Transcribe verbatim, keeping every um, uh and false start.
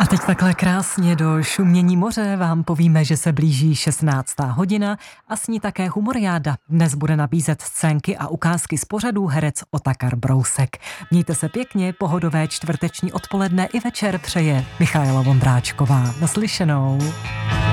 A teď takhle krásně do šumění moře vám povíme, že se blíží šestnáctá hodina a s ní také humoriáda. Dnes bude nabízet scénky a ukázky z pořadů herec Otakar Brousek. Mějte se pěkně, pohodové čtvrteční odpoledne i večer přeje Michaela Vondráčková. Naslyšenou.